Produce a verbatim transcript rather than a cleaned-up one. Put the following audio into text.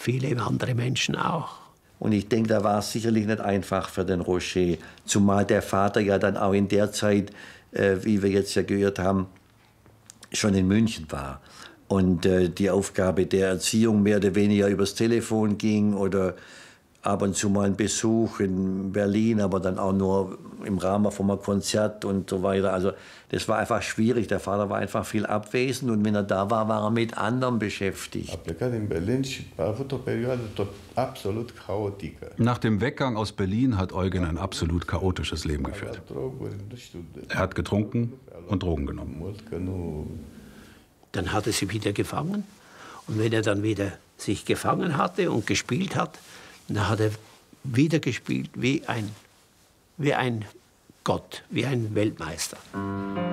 viele andere Menschen auch. Und ich denke, da war es sicherlich nicht einfach für den Roger. Zumal der Vater ja dann auch in der Zeit, äh, wie wir jetzt ja gehört haben, schon in München war. Und äh, die Aufgabe der Erziehung mehr oder weniger übers Telefon ging oder ab und zu mal ein Besuch in Berlin, aber dann auch nur im Rahmen von einem Konzert und so weiter. Also das war einfach schwierig. Der Vater war einfach viel abwesend und wenn er da war, war er mit anderen beschäftigt. Nach dem Weggang aus Berlin hat Eugen ein absolut chaotisches Leben geführt. Er hat getrunken und Drogen genommen. Dann hat er sie wieder gefangen. Und wenn er dann wieder sich gefangen hatte und gespielt hat, dann hat er wieder gespielt wie ein, wie ein Gott, wie ein Weltmeister.